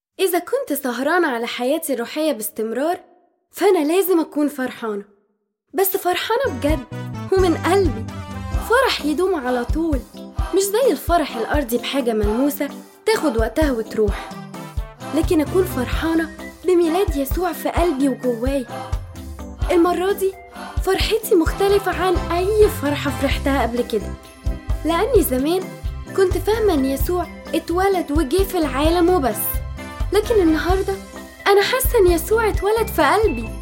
إذا كنت سهرانة على حياتي الروحية باستمرار فأنا لازم أكون فرحانة، بس فرحانة بجد ومن قلبي. فرح يدوم على طول، مش زي الفرح الأرضي بحاجة ملموسة تاخد وقتها وتروح، لكن أكون فرحانة بميلاد يسوع في قلبي وجواي. المرة دي فرحتي مختلفة عن أي فرحة فرحتها قبل كده، لأني زمان كنت فاهمة أن يسوع اتولد وجه في العالم وبس، لكن النهاردة أنا حاسة أن يسوع اتولد في قلبي.